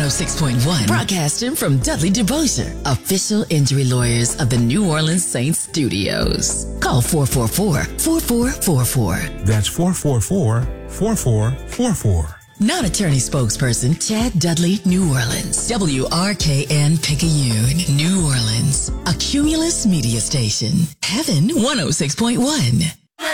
106.1, broadcasting from Dudley DeBosier, official injury lawyers of the New Orleans Saints Studios. Call 444-4444. That's 444-4444. Non-attorney spokesperson Chad Dudley, New Orleans. WRKN Picayune, New Orleans. A Cumulus media station. Heaven 106.1.